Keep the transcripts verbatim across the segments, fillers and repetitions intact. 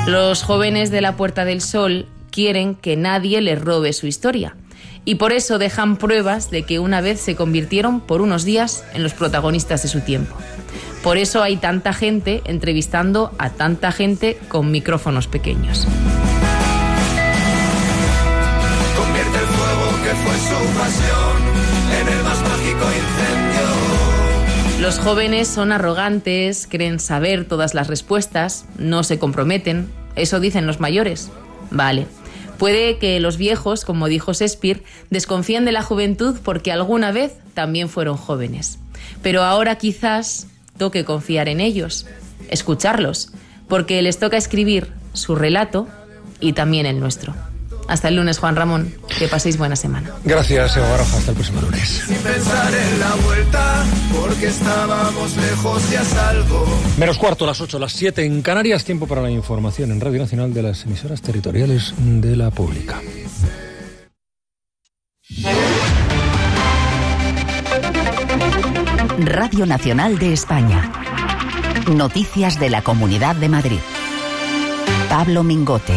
Los jóvenes de la Puerta del Sol quieren que nadie les robe su historia y por eso dejan pruebas de que una vez se convirtieron por unos días en los protagonistas de su tiempo. Por eso hay tanta gente entrevistando a tanta gente con micrófonos pequeños. Convierte el fuego que fue su pasión en el más mágico incendio. Los jóvenes son arrogantes, creen saber todas las respuestas, no se comprometen. Eso dicen los mayores. Vale. Puede que los viejos, como dijo Shakespeare, desconfíen de la juventud porque alguna vez también fueron jóvenes. Pero ahora quizás toque confiar en ellos, escucharlos, porque les toca escribir su relato y también el nuestro. Hasta el lunes, Juan Ramón. Que paséis buena semana. Gracias, Eva Baroja. Hasta el próximo lunes. Sin pensar en la vuelta, porque estábamos lejos y a salvo. Menos cuarto, las ocho, las siete en Canarias. Tiempo para la información en Radio Nacional de las emisoras territoriales de la Pública. Radio Nacional de España. Noticias de la Comunidad de Madrid. Pablo Mingote.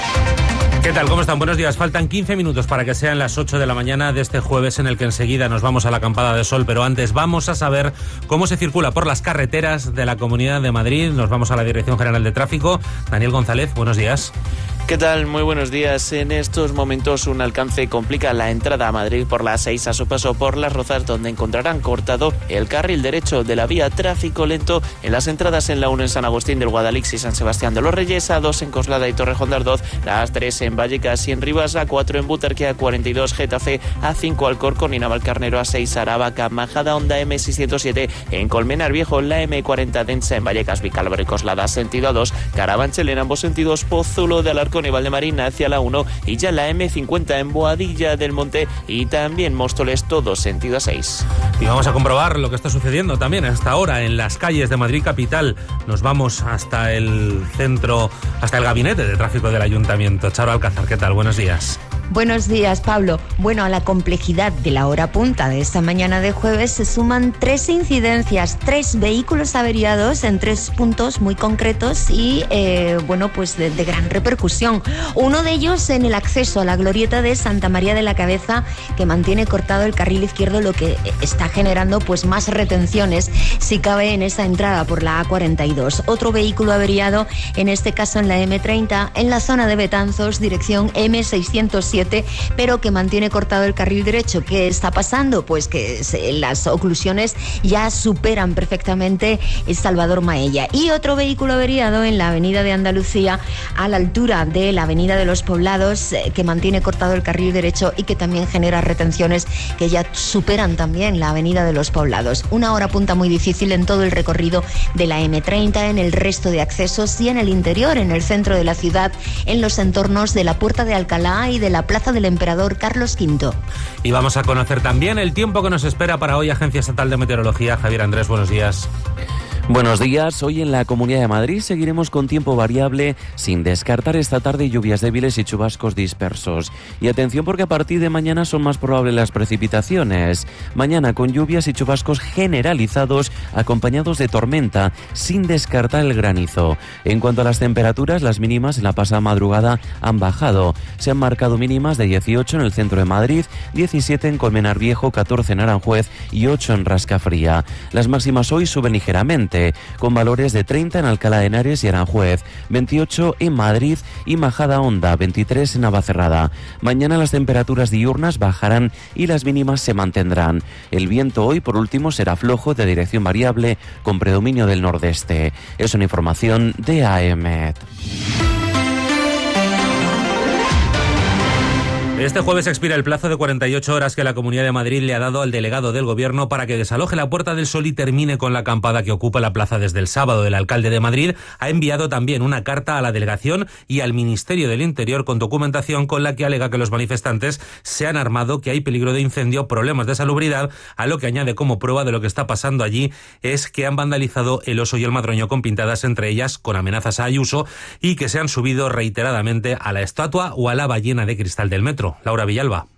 ¿Qué tal? ¿Cómo están? Buenos días. Faltan quince minutos para que sean las ocho de la mañana de este jueves en el que enseguida nos vamos a la acampada de sol, pero antes vamos a saber cómo se circula por las carreteras de la Comunidad de Madrid. Nos vamos a la Dirección General de Tráfico. Daniel González, buenos días. ¿Qué tal? Muy buenos días. En estos momentos un alcance complica la entrada a Madrid por la A seis a su paso por Las Rozas, donde encontrarán cortado el carril derecho de la vía. Tráfico lento en las entradas en la uno en San Agustín del Guadalix y San Sebastián de los Reyes, A dos en Coslada y Torrejón de Ardoz, la A tres en Vallecas y en Rivas, A cuatro en Butarque, A cuarenta y dos Getafe, A cinco Alcorcón y Navalcarnero, A seis Aravaca, Majada Honda, M seiscientos siete en Colmenar Viejo, la M cuarenta densa en Vallecas, Vicálvaro y Coslada, sentido A dos, Carabanchel en ambos sentidos, Pozuelo de Alarcón y Valdemarín hacia la uno y ya la M cincuenta en Boadilla del Monte y también Móstoles, todo sentido A seis. Y vamos a comprobar lo que está sucediendo también hasta ahora en las calles de Madrid capital. Nos vamos hasta el centro, hasta el gabinete de tráfico del Ayuntamiento. Charo Alcázar, ¿qué tal? Buenos días. Buenos días, Pablo. Bueno, a la complejidad de la hora punta de esta mañana de jueves se suman tres incidencias, tres vehículos averiados en tres puntos muy concretos y, eh, bueno, pues de, de gran repercusión. Uno de ellos en el acceso a la glorieta de Santa María de la Cabeza, que mantiene cortado el carril izquierdo, lo que está generando pues más retenciones, si cabe, en esa entrada por la A cuarenta y dos. Otro vehículo averiado, en este caso en la M treinta, en la zona de Betanzos, dirección M seiscientos siete, pero que mantiene cortado el carril derecho. ¿Qué está pasando? Pues que se, las oclusiones ya superan perfectamente el Salvador Maella. Y otro vehículo averiado en la avenida de Andalucía, a la altura de la avenida de los Poblados, eh, que mantiene cortado el carril derecho y que también genera retenciones que ya superan también la avenida de los Poblados. Una hora punta muy difícil en todo el recorrido de la M treinta, en el resto de accesos y en el interior, en el centro de la ciudad, en los entornos de la Puerta de Alcalá y de la Plaza del Emperador Carlos quinto. Y vamos a conocer también el tiempo que nos espera para hoy. Agencia Estatal de Meteorología. Javier Andrés, buenos días. Buenos días. Hoy en la Comunidad de Madrid seguiremos con tiempo variable, sin descartar esta tarde lluvias débiles y chubascos dispersos. Y atención, porque a partir de mañana son más probables las precipitaciones. Mañana con lluvias y chubascos generalizados acompañados de tormenta, sin descartar el granizo. En cuanto a las temperaturas, las mínimas en la pasada madrugada han bajado. Se han marcado mínimas de dieciocho en el centro de Madrid, diecisiete en Colmenar Viejo, catorce en Aranjuez y ocho en Rascafría. Las máximas hoy suben ligeramente, con valores de treinta en Alcalá de Henares y Aranjuez, veintiocho en Madrid y Majada Honda, veintitrés en Navacerrada. Mañana las temperaturas diurnas bajarán y las mínimas se mantendrán. El viento hoy, por último, será flojo, de dirección variable, con predominio del nordeste. Es una información de A E M E T. Este jueves expira el plazo de cuarenta y ocho horas que la Comunidad de Madrid le ha dado al delegado del Gobierno para que desaloje la Puerta del Sol y termine con la acampada que ocupa la plaza desde el sábado. El alcalde de Madrid ha enviado también una carta a la delegación y al Ministerio del Interior con documentación con la que alega que los manifestantes se han armado, que hay peligro de incendio, problemas de salubridad, a lo que añade como prueba de lo que está pasando allí es que han vandalizado el oso y el madroño con pintadas, entre ellas con amenazas a Ayuso, y que se han subido reiteradamente a la estatua o a la ballena de cristal del metro. Laura Villalba.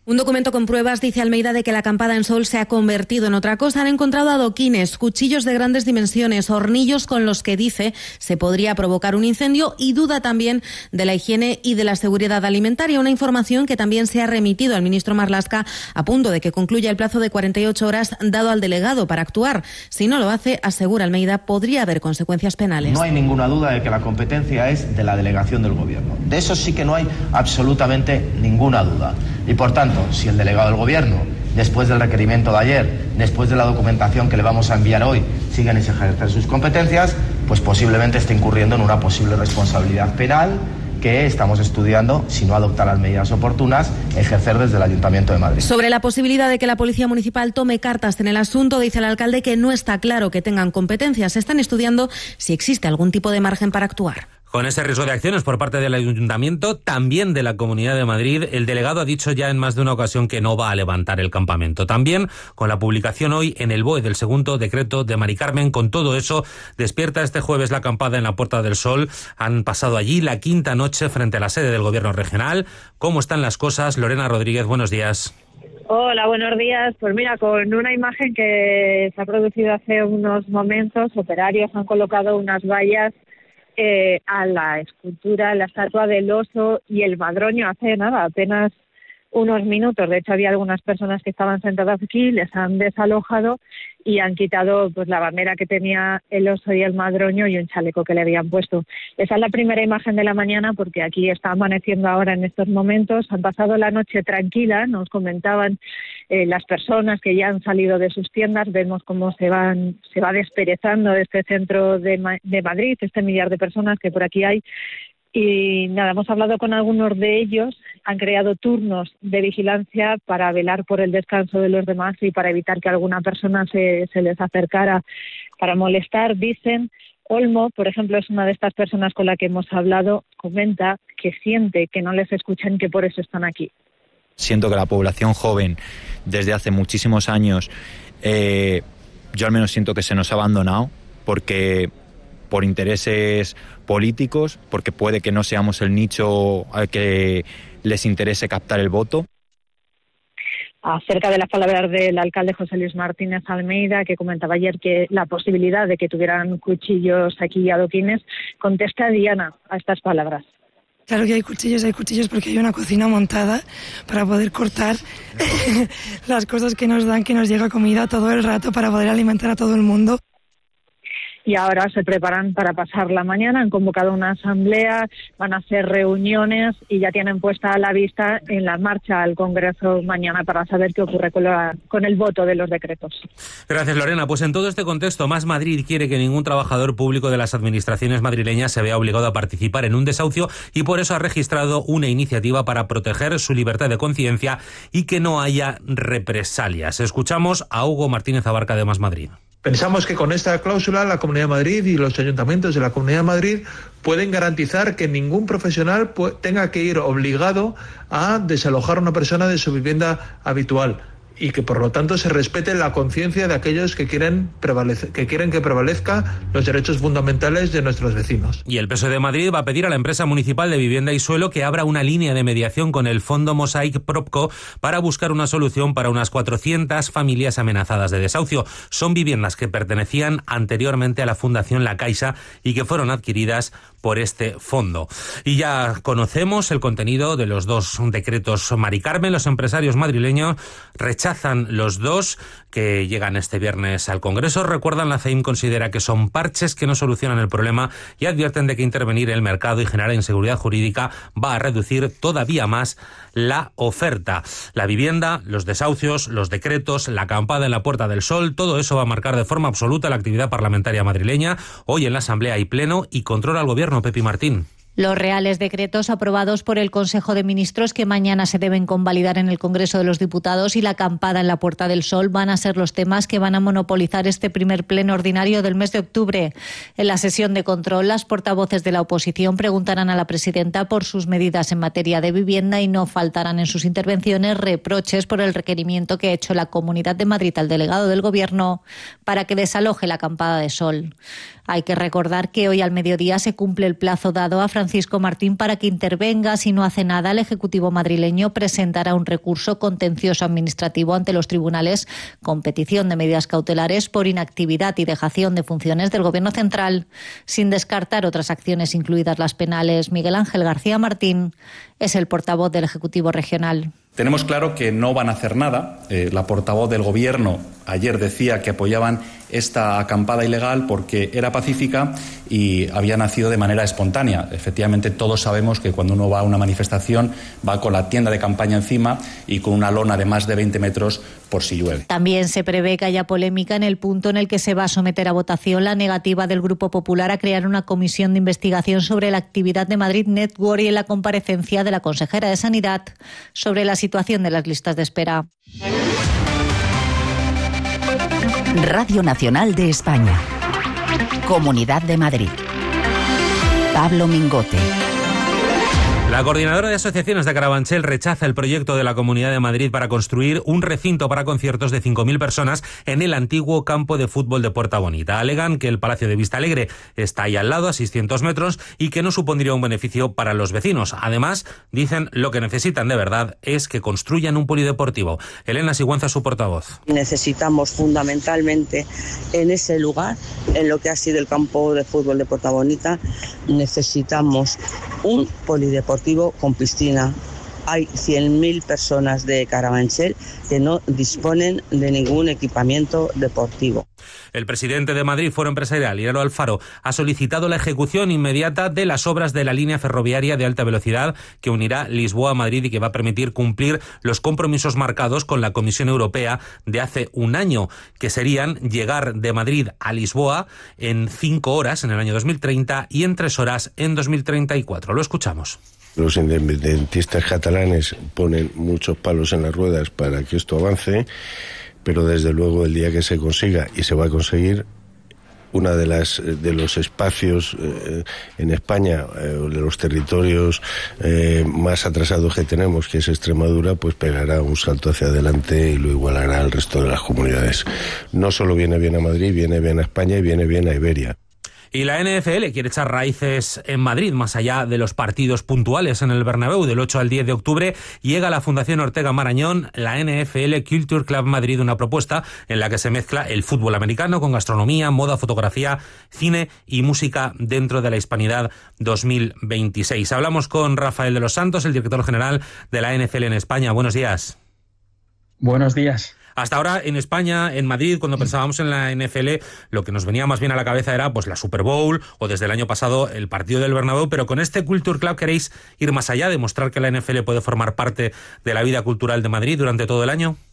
Un documento con pruebas dice Almeida de que la acampada en Sol se ha convertido en otra cosa. Han encontrado adoquines, cuchillos de grandes dimensiones, hornillos con los que dice se podría provocar un incendio y duda también de la higiene y de la seguridad alimentaria. Una información que también se ha remitido al ministro Marlaska a punto de que concluya el plazo de cuarenta y ocho horas dado al delegado para actuar. Si no lo hace, asegura Almeida, podría haber consecuencias penales. No hay ninguna duda de que la competencia es de la delegación del Gobierno. De eso sí que no hay absolutamente ninguna duda. Y por tanto, si el delegado del Gobierno, después del requerimiento de ayer, después de la documentación que le vamos a enviar hoy, siguen sin ejercer sus competencias, pues posiblemente esté incurriendo en una posible responsabilidad penal que estamos estudiando, si no adoptar las medidas oportunas, ejercer desde el Ayuntamiento de Madrid. Sobre la posibilidad de que la Policía Municipal tome cartas en el asunto, dice el alcalde que no está claro que tengan competencias. Están estudiando si existe algún tipo de margen para actuar. Con ese riesgo de acciones por parte del Ayuntamiento, también de la Comunidad de Madrid, el delegado ha dicho ya en más de una ocasión que no va a levantar el campamento. También con la publicación hoy en el B O E del segundo decreto de Mari Carmen. Con todo eso, despierta este jueves la acampada en la Puerta del Sol. Han pasado allí la quinta noche frente a la sede del Gobierno regional. ¿Cómo están las cosas? Lorena Rodríguez, buenos días. Hola, buenos días. Pues mira, con una imagen que se ha producido hace unos momentos, operarios han colocado unas vallas Eh, a la escultura, la estatua del oso y el madroño hace nada, apenas unos minutos. De hecho, había algunas personas que estaban sentadas aquí, les han desalojado y han quitado pues la bandera que tenía el oso y el madroño y un chaleco que le habían puesto. Esa es la primera imagen de la mañana porque aquí está amaneciendo ahora en estos momentos. Han pasado la noche tranquila, nos comentaban eh, las personas que ya han salido de sus tiendas. Vemos cómo se van se va desperezando este centro de, Ma- de Madrid, este millar de personas que por aquí hay. Y nada, hemos hablado con algunos de ellos, han creado turnos de vigilancia para velar por el descanso de los demás y para evitar que alguna persona se, se les acercara para molestar. Dicen, Olmo, por ejemplo, es una de estas personas con la que hemos hablado, comenta que siente que no les escuchan y que por eso están aquí. Siento que la población joven, desde hace muchísimos años, eh, yo al menos siento que se nos ha abandonado porque por intereses políticos, porque puede que no seamos el nicho al que les interese captar el voto. Acerca de las palabras del alcalde José Luis Martínez Almeida, que comentaba ayer que la posibilidad de que tuvieran cuchillos aquí y adoquines, contesta Diana a estas palabras. Claro que hay cuchillos, hay cuchillos porque hay una cocina montada para poder cortar las cosas que nos dan, que nos llega comida todo el rato para poder alimentar a todo el mundo. Y ahora se preparan para pasar la mañana, han convocado una asamblea, van a hacer reuniones y ya tienen puesta la vista en la marcha al Congreso mañana para saber qué ocurre con, la, con el voto de los decretos. Gracias, Lorena. Pues en todo este contexto, Más Madrid quiere que ningún trabajador público de las administraciones madrileñas se vea obligado a participar en un desahucio y por eso ha registrado una iniciativa para proteger su libertad de conciencia y que no haya represalias. Escuchamos a Hugo Martínez Abarca de Más Madrid. Pensamos que con esta cláusula la Comunidad de Madrid y los ayuntamientos de la Comunidad de Madrid pueden garantizar que ningún profesional tenga que ir obligado a desalojar a una persona de su vivienda habitual y que por lo tanto se respete la conciencia de aquellos que quieren prevalece, que quieren que prevalezca los derechos fundamentales de nuestros vecinos. Y el P S O E de Madrid va a pedir a la empresa municipal de vivienda y suelo que abra una línea de mediación con el Fondo Mosaic Propco para buscar una solución para unas cuatrocientas familias amenazadas de desahucio. Son viviendas que pertenecían anteriormente a la Fundación La Caixa y que fueron adquiridas por este fondo. Y ya conocemos el contenido de los dos decretos Mari Carmen. Los empresarios madrileños rechazan los dos que llegan este viernes al Congreso. Recuerdan, la C E I M considera que son parches que no solucionan el problema y advierten de que intervenir en el mercado y generar inseguridad jurídica va a reducir todavía más la oferta. La vivienda, los desahucios, los decretos, la acampada en la Puerta del Sol, todo eso va a marcar de forma absoluta la actividad parlamentaria madrileña. Hoy en la Asamblea hay pleno y control al Gobierno. Pepi Martín. Los reales decretos aprobados por el Consejo de Ministros que mañana se deben convalidar en el Congreso de los Diputados y la acampada en la Puerta del Sol van a ser los temas que van a monopolizar este primer pleno ordinario del mes de octubre. En la sesión de control, las portavoces de la oposición preguntarán a la presidenta por sus medidas en materia de vivienda y no faltarán en sus intervenciones reproches por el requerimiento que ha hecho la Comunidad de Madrid al delegado del Gobierno para que desaloje la acampada de Sol. Hay que recordar que hoy al mediodía se cumple el plazo dado a Francisco Francisco Martín para que intervenga. Si no hace nada, el Ejecutivo madrileño presentará un recurso contencioso administrativo ante los tribunales con petición de medidas cautelares por inactividad y dejación de funciones del Gobierno central, sin descartar otras acciones, incluidas las penales. Miguel Ángel García Martín es el portavoz del Ejecutivo regional. Tenemos claro que no van a hacer nada. Eh, la portavoz del Gobierno ayer decía que apoyaban esta acampada ilegal porque era pacífica y había nacido de manera espontánea. Efectivamente, todos sabemos que cuando uno va a una manifestación va con la tienda de campaña encima y con una lona de más de veinte metros por si llueve. También se prevé que haya polémica en el punto en el que se va a someter a votación la negativa del Grupo Popular a crear una comisión de investigación sobre la actividad de Madrid Network y en la comparecencia de la consejera de Sanidad sobre la situación de las listas de espera. Radio Nacional de España. Comunidad de Madrid. Pablo Mingote. La coordinadora de asociaciones de Carabanchel rechaza el proyecto de la Comunidad de Madrid para construir un recinto para conciertos de cinco mil personas en el antiguo campo de fútbol de Puerta Bonita. Alegan que el Palacio de Vistalegre está ahí al lado, a seiscientos metros, y que no supondría un beneficio para los vecinos. Además, dicen lo que necesitan de verdad es que construyan un polideportivo. Elena Sigüenza, su portavoz. Necesitamos fundamentalmente en ese lugar, en lo que ha sido el campo de fútbol de Puerta Bonita, necesitamos un polideportivo con piscina. Hay cien mil personas de Carabanchel que no disponen de ningún equipamiento deportivo. El presidente de Madrid Foro Empresarial, Hilario Alfaro, ha solicitado la ejecución inmediata de las obras de la línea ferroviaria de alta velocidad que unirá Lisboa a Madrid y que va a permitir cumplir los compromisos marcados con la Comisión Europea de hace un año, que serían llegar de Madrid a Lisboa en cinco horas en el año dos mil treinta y en tres horas en dos mil treinta y cuatro. Lo escuchamos. Los independentistas catalanes ponen muchos palos en las ruedas para que esto avance, pero desde luego el día que se consiga, y se va a conseguir, una de las de los espacios eh, en España, eh, de los territorios eh, más atrasados que tenemos, que es Extremadura, pues pegará un salto hacia adelante y lo igualará al resto de las comunidades. No solo viene bien a Madrid, viene bien a España y viene bien a Iberia. Y la N F L quiere echar raíces en Madrid, más allá de los partidos puntuales en el Bernabéu. Del ocho al diez de octubre llega a la Fundación Ortega Marañón la N F L Culture Club Madrid, una propuesta en la que se mezcla el fútbol americano con gastronomía, moda, fotografía, cine y música dentro de la Hispanidad dos mil veintiséis. Hablamos con Rafael de los Santos, el director general de la N F L en España. Buenos días. Buenos días. Hasta ahora en España, en Madrid, cuando pensábamos en la N F L, lo que nos venía más bien a la cabeza era pues la Super Bowl o desde el año pasado el partido del Bernabéu, pero con este Culture Club queréis ir más allá, demostrar que la N F L puede formar parte de la vida cultural de Madrid durante todo el año.